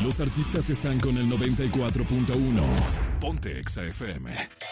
Los artistas están con el 94.1. Ponte Exa FM.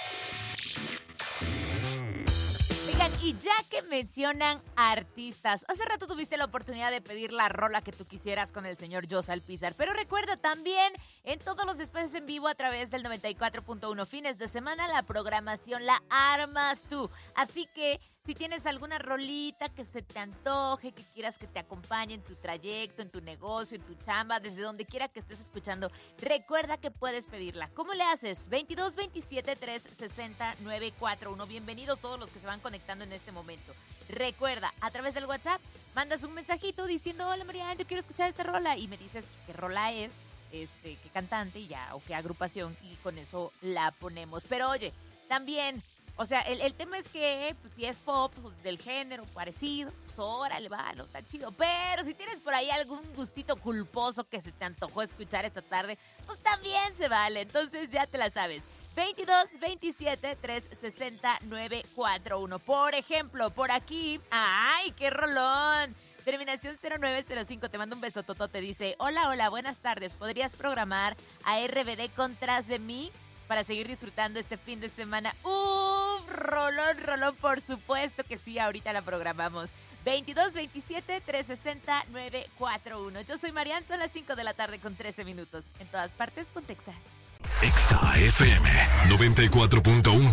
Oigan, y ya que mencionan artistas, hace rato tuviste la oportunidad de pedir la rola que tú quisieras con el señor Joss Alpizar, pero recuerda también en todos los espacios en vivo a través del 94.1 fines de semana, la programación la armas tú. Así que si tienes alguna rolita que se te antoje, que quieras que te acompañe en tu trayecto, en tu negocio, en tu chamba, desde donde quiera que estés escuchando, recuerda que puedes pedirla. ¿Cómo le haces? 22 27 360 941. Bienvenidos todos los que se van conectando en este momento. Recuerda, a través del WhatsApp, mandas un mensajito diciendo: hola Mariana, yo quiero escuchar esta rola. Y me dices qué rola es, qué cantante y ya, o qué agrupación, y con eso la ponemos. Pero oye, también... O sea, el tema es que pues, si es pop del género parecido, pues órale, va, no está chido. Pero si tienes por ahí algún gustito culposo que se te antojó escuchar esta tarde, pues también se vale. Entonces ya te la sabes. 22 27 360 941. Por ejemplo, por aquí, ¡ay, qué rolón! Terminación 0905, te mando un beso, Toto, te dice: hola, buenas tardes. ¿Podrías programar a RBD con Tras de mí para seguir disfrutando este fin de semana? Rolón, por supuesto que sí, ahorita la programamos. 22 27 360 941. Yo soy Marian, son las 5 de la tarde con 13 minutos. En todas partes, ponte Exa. Exa FM 94.1.